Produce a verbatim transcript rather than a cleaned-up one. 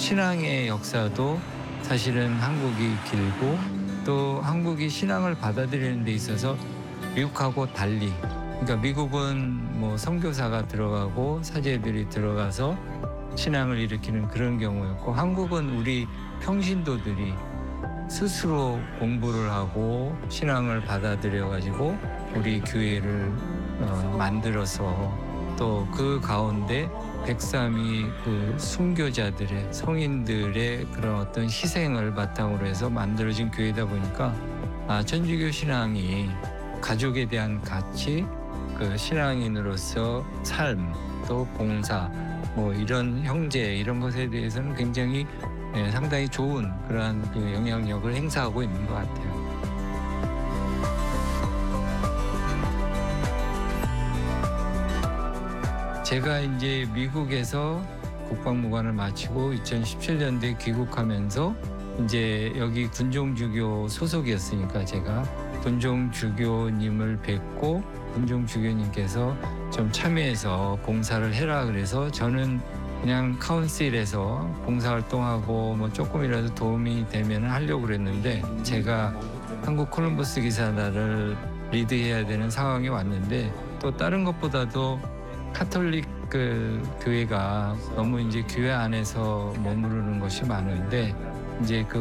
신앙의 역사도 사실은 한국이 길고 또 한국이 신앙을 받아들이는 데 있어서 미국하고 달리, 그러니까 미국은 뭐 선교사가 들어가고 사제들이 들어가서 신앙을 일으키는 그런 경우였고, 한국은 우리 평신도들이 스스로 공부를 하고 신앙을 받아들여 가지고 우리 교회를 어, 만들어서 또 그 가운데 백삼이 그 순교자들의 성인들의 그런 어떤 희생을 바탕으로 해서 만들어진 교회다 보니까 아, 천주교 신앙이 가족에 대한 가치, 그 신앙인으로서 삶, 또 봉사, 뭐 이런 형제 이런 것에 대해서는 굉장히 예, 상당히 좋은 그러한 그 영향력을 행사하고 있는 것 같아요. 제가 이제 미국에서 국방무관을 마치고 이천십칠 년도에 귀국하면서 이제 여기 군종주교 소속이었으니까 제가 군종주교님을 뵙고 군종주교님께서 좀 참여해서 봉사를 해라 그래서 저는 그냥 카운실에서 봉사활동하고 뭐 조금이라도 도움이 되면 하려고 그랬는데, 제가 한국 콜럼버스 기사단을 리드해야 되는 상황이 왔는데 또 다른 것보다도 카톨릭 그 교회가 너무 이제 교회 안에서 머무르는 것이 많은데 이제 그